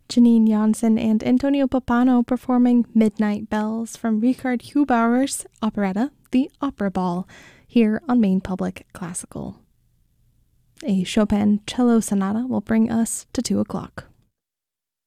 Janine Janssen and Antonio Pappano performing Midnight Bells from Richard Hubauer's operetta, The Opera Ball, here on Maine Public Classical. A Chopin cello sonata will bring us to 2 o'clock.